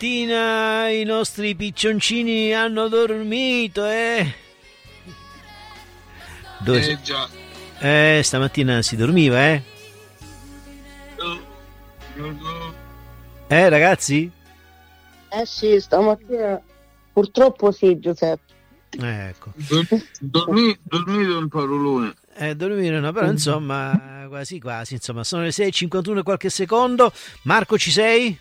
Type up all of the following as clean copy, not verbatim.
stamattina i nostri piccioncini hanno dormito, Dove? Già. Stamattina si dormiva, ragazzi? Sì, stamattina purtroppo sì, Giuseppe. Ecco. Dormite un parolone. Dormire no, però insomma quasi insomma sono le 6:51 e qualche secondo. Marco, ci sei?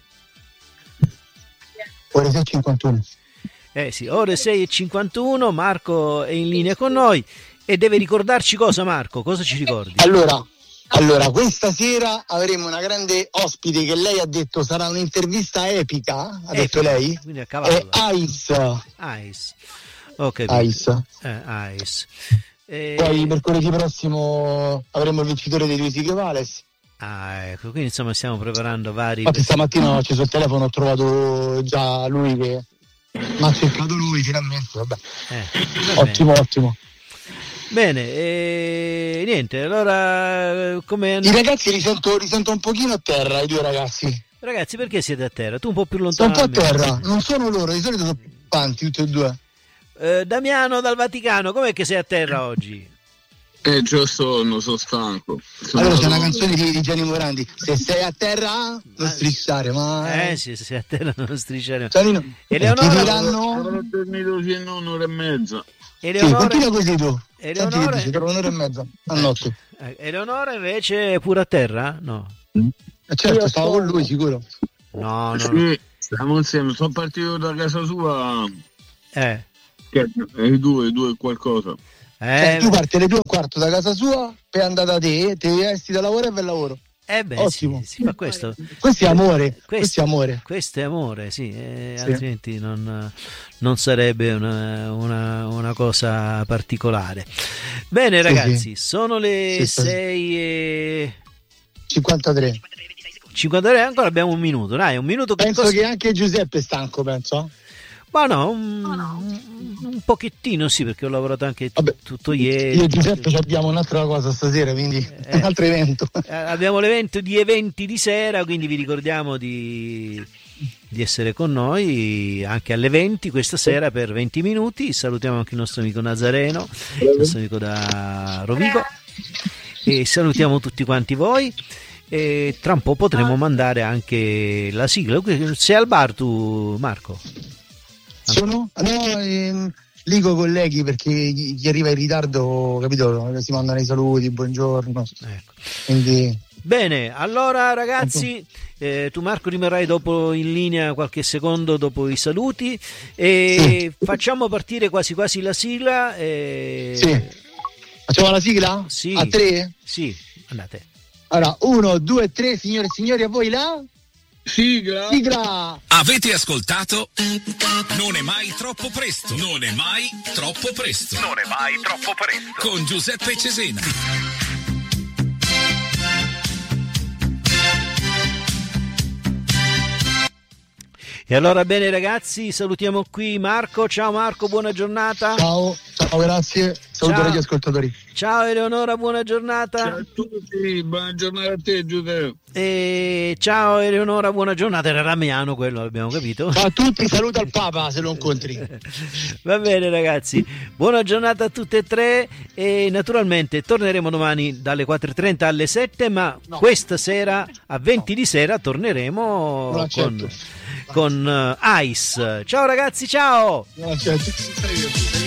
Ore 6:51. Sì, ore 6:51. Marco è in linea con noi e deve ricordarci cosa, Marco? Cosa ci ricordi? Allora, questa sera avremo una grande ospite che lei ha detto sarà un'intervista epica, ha detto lei? Quindi a cavallo. Ice. Ok. Ice. Ice. Poi mercoledì prossimo avremo il vincitore dei 2 Sighe Vales. Ecco, quindi insomma stiamo preparando vari... Infatti stamattina ho acceso il telefono, ho trovato già lui che mi ha cercato lui finalmente, vabbè. Ottimo. Bene, niente, allora come... I ragazzi li sento un pochino a terra, i 2 ragazzi. Ragazzi, perché siete a terra? Tu un po' più lontano. Sono un po' a terra, non sono loro, di solito sono quanti, tutti e 2. Damiano dal Vaticano, com'è che sei a terra oggi? Già sono stanco. Allora c'è una canzone di Gianni Morandi, se sei a terra non strisciare, ma... Sì, se sei a terra non strisciare. Giannino, Eleonora... Avrò dormito fino a un'ora e mezza. Sì, continua così tu. Eleonora... Senti, tra un'ora e mezza a notte. Eleonora invece è pure a terra? No. Certo, stavo con lui sicuro. No. Sì, stiamo insieme, sono partito da casa sua. Che i due qualcosa. Tu parti alle 2:15 da casa sua per andare da te, ti vesti da lavoro e vai al lavoro. Ottimo. Sì, ma questo è amore. Questo è amore, sì. Altrimenti non sarebbe una cosa particolare. Bene, ragazzi, sono le 6:53. 53, ancora abbiamo un minuto, dai, un minuto. Penso che anche Giuseppe è stanco, penso. Ma no, un pochettino sì, perché ho lavorato anche tutto ieri. Io e Giuseppe abbiamo un'altra cosa stasera, quindi un altro evento. Abbiamo l'evento di eventi di sera, quindi vi ricordiamo di essere con noi anche alle 20 questa sera per 20 minuti. Salutiamo anche il nostro amico Nazareno, il nostro amico da Rovigo, e salutiamo tutti quanti voi. E tra un po' potremo mandare anche la sigla. Sei al bar tu, Marco? Sono? No, lì con colleghi, perché chi arriva in ritardo, capito, si mandano i saluti, buongiorno. Ecco. Quindi... Bene, allora ragazzi, tu Marco rimarrai dopo in linea qualche secondo dopo i saluti e facciamo partire quasi quasi la sigla. Sì. Facciamo la sigla? Sì. A 3? Sì, andate. Allora, 1, 2, 3, signore e signori, a voi la... Sigla. Avete ascoltato? Non è mai troppo presto. Non è mai troppo presto. Non è mai troppo presto. Con Giuseppe Cesena. E allora bene ragazzi, salutiamo qui Marco. Ciao Marco, buona giornata. Ciao, grazie. Saluto agli ascoltatori. Ciao Eleonora, buona giornata. Ciao a tutti, buona giornata a te Giuseppe. E ciao Eleonora, buona giornata. Era Damiano quello, abbiamo capito. Ciao a tutti, saluta al Papa se lo incontri. Va bene ragazzi, buona giornata a tutte e tre e naturalmente torneremo domani dalle 4:30 alle 7, ma questa sera a 20 di sera torneremo con Ice. Ciao ragazzi, ciao.